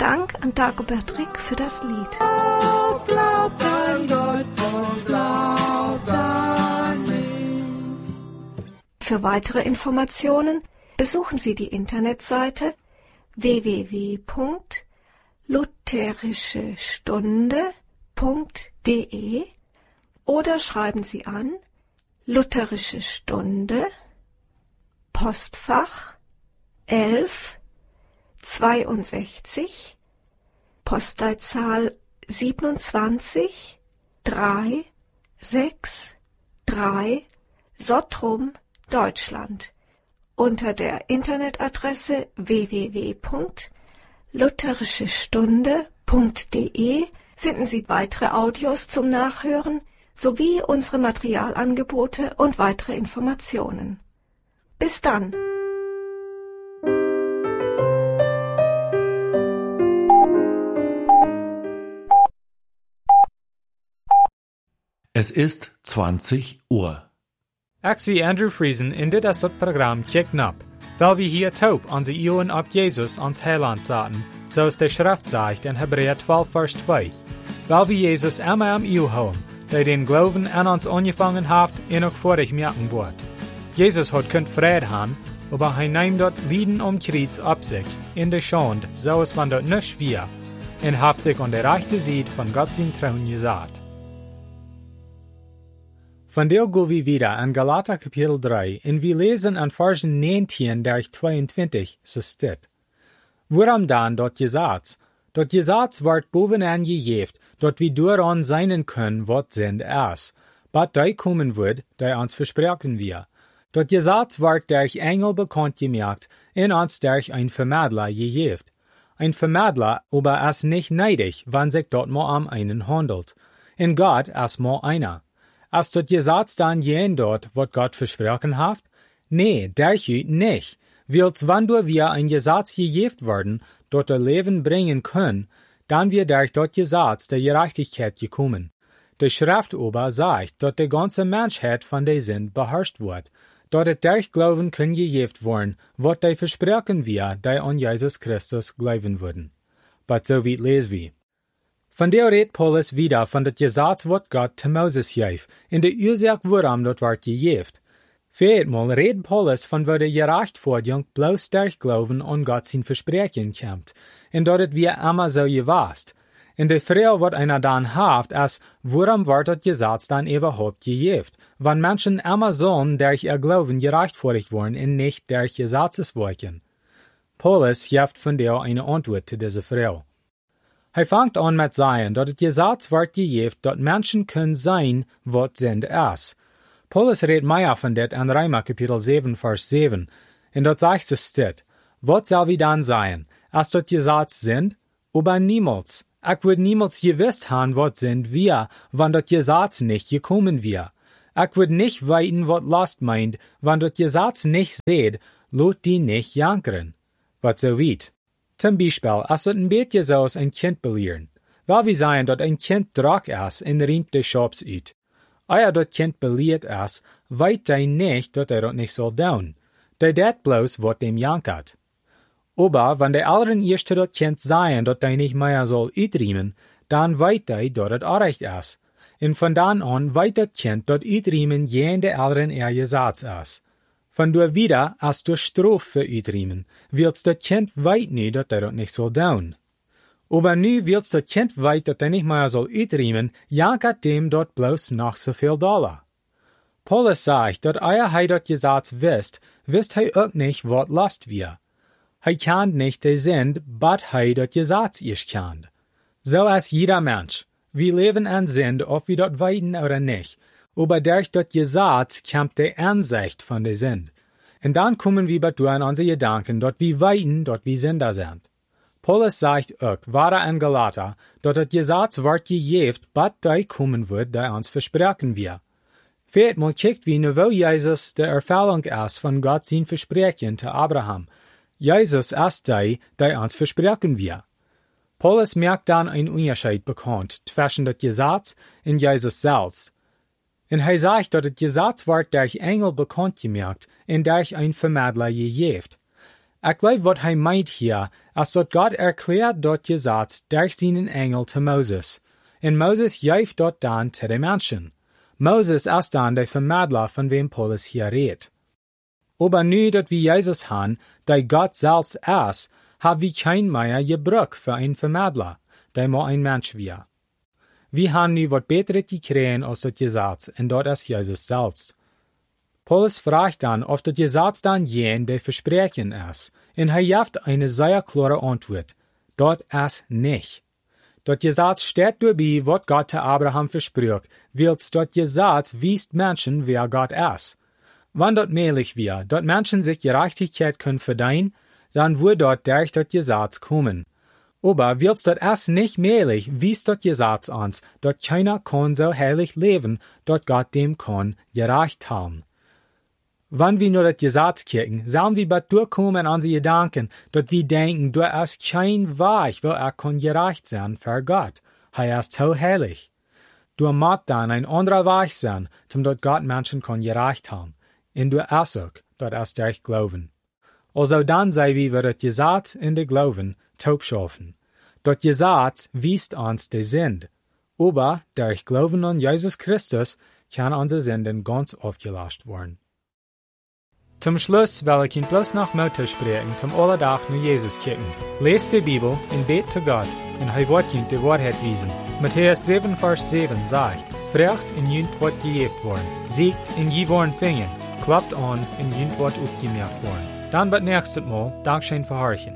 Dank an Dagobert Rick für das Lied. Glaubt an Gott und glaubt an mich. Für weitere Informationen besuchen Sie die Internetseite www.lutherischestunde.de oder schreiben Sie an Lutherische Stunde, Postfach 11 62, Postleitzahl 27 363, Sottrum, Deutschland. Unter der Internetadresse www.lutherischestunde.de finden Sie weitere Audios zum Nachhören sowie unsere Materialangebote und weitere Informationen. Bis dann! Es ist 20 Uhr. Ik zie Andrew Friesen in dit as het programma Check Nap, weil wir hier taub an sie Ohren ab Jesus ans Heiland zaten, so es der Schrift sagt in Hebräer 12, Vers 2. Weil wir Jesus immer am Iu haben, der den Glauben an uns angefangen hat, und auch vor ich merken wird. Jesus hat könnt Frieden haben, aber er nimmt dort Lieden Kreuz ab sich, in der Schande, so es von dort nicht wir, und hat sich an der rechten Seite von Gott sein Thron gesagt. Von der gehen wir wieder an Galater Kapitel 3 und wir lesen an Versen 19 durch 22, so steht. Woran dann dort gesagt? Dort gesagt wird bovenan gejeft, dort wir daran seinen können, wat sind es. Bat dei kommen wird, dei uns versprechen wir. Dort gesagt wird durch Engel bekannt gemerkt, in uns durch ein Vermittler gejeft. Ein Vermittler, aber es nicht neidig, wann sich dort mal am einen handelt. In Gott es mal einer. Als dort gesagt dann jen dort, wat Gott versprochen hat? Nee, derchü nicht. Wils wann du wir ein Gesetz gejeft werden, dort der Leben bringen können, dann wir durch dort Gesetz der Gerechtigkeit gekommen. Der Schrift aber sagt, dort der ganze Menschheit von der Sinn beherrscht wird, dort es durch Glauben können gejeft worden, wat der versprochen wir, der an Jesus Christus glauben würden. But so weit lesen wir. Von der redet Paulus wieder von der Gesetz, wat Gott zu Moses gef, in der Ursache, woran dort wird gejeft. Viermal redet Paulus von wo der Gerechtwerdung bloß durch Glauben an Gott sein Versprechen kommt, und dort wir immer so gewast. In der Frage, wat einer dann haft, als woran wird das Gesetz dann überhaupt gejeft, wann Menschen immer sollen durch ihr Glauben gerechtfertigt worden und nicht durch Gesetzeswerken. Paulus gibt von der eine Antwort zu dieser Frage. Er fängt an mit sagen, dass das Gesetz wird gejeft, dass Menschen können sein, wat sind es. Paulus redet mehr von det an Römer Kapitel 7, Vers 7. Und dort sagt es steht, wat soll wir dann sein, als das Gesetz sind? Aber niemals. Ich würde niemals gewusst haben, wat sind wir, wann das Gesetz nicht gekommen wir. Ich würde nicht weiten, wat Last meint, wann das Gesetz nicht seht, lot die nicht jankern. Wat so weit. Zum Beispiel, als das ein beetje so ein Kind belehren. Weil wir sagen, dass ein Kind drak ist und riemt de Schops uit. Euer das Kind belehrt ist, weit er nicht, dass das nicht soll tun. Der det bloß, wat dem jankert. Aber, wenn der Eltern erst das Kind sagen, dass er nicht mehr soll uitriemen, dann weit er, dass das Recht ist. Und von dann an weit das Kind, dass uitriemen jen der Eltern gesagt ist. Von du wieder, als du Strafe für uitriemen, willst das Kind weit nicht, dass das nicht soll tun. Aber nu willst das Kind weit, dass nicht mehr soll uitriemen, jankert dem dort bloß noch so viel $. Paulus sagt, dass euer das Gesetz wisst auch nicht, wat last wir. Kennt nicht den Sinn, but das Gesetz ist kennt. So als jeder Mensch. Wir leben an Sinn, ob wir dort weiten oder nicht. Aber durch das Gesetz kommt die Ansicht von der Sinn. Und dann kommen wir bei an unsere Gedanken, dort wir weiten, dort wir Sünder sind. Paulus sagt auch, wahre an Galater, dort das Gesetz wird gejeft, but der kommen wird, der uns versprechen wir. Viertmal kickt wie wo Jesus der Erfüllung ist von Gott sein Versprechen zu Abraham. Jesus ist der uns versprechen wir. Paulus merkt dann einen Unterschied bekannt zwischen das Gesetz und Jesus selbst. Und er sagt, dass das Gesetz wird durch Engel bekannt gemerkt und durch ein Vermittler gejeft. Ich glaube, was hij meint hier, als dat Gott erklärt dort Gesetz durch seinen Engel zu Moses. Und Moses greift dort dann zu den Menschen. Moses ist dann der Vermittler, von wem Paulus hier redet. Aber nu, dat wir Jesus haben, der Gott selbst ist, haben wir kein mehr gebraucht für einen Vermittler, der mal ein Mensch wir. Wir haben nu wat Besseres gekriegt als das Gesetz, und dort ist Jesus selbst. Paulus fragt dann, ob das Gesetz dann jen der Versprechen ist, und er gibt eine sehr klare Antwort. Dort ist nicht. Das Gesetz steht dabei, was Gott zu Abraham versprach, weil das Gesetz wiest Menschen, wer Gott ist. Wenn dort möglich wäre, dass Menschen sich Gerechtigkeit können verdienen, dann würde dort durch das Gesetz kommen. Aber weil das ist nicht möglich, wiest das Gesetz uns, dass keiner kann so heilig leben, dass Gott dem kann gerecht haben. Wenn wir nur das Gesetz kicken, sollen wir bald durchkommen an unsere Gedanken, dass wir denken, du ist kein Weg, wo kann gerecht sein für Gott. Er ist so heilig. Du musst dann ein anderer Weg sein, damit Gott Menschen kann gerecht haben. Und du ist auch, das ist durch Glauben. Also dann sei wir das Gesetz in der Glauben taub schaffen. Das Gesetz wiest uns die Sünde. Aber durch Glauben an Jesus Christus kann unsere Sünden ganz aufgelöscht werden. Zum Schluss will ich Ihnen bloß noch Motto sprechen, zum Allerdach nur Jesus kicken. Lest die Bibel und bet zu Gott, und er wird Ihnen die Wahrheit wiesen. Matthäus 7, Vers 7 sagt, Frecht und Jünt wird gejägt worden, siegt und je worden fingen, klappt an und Jünt wird aufgemerkt worden. Dann bis nächstes Mal, Dankeschön für Horchen.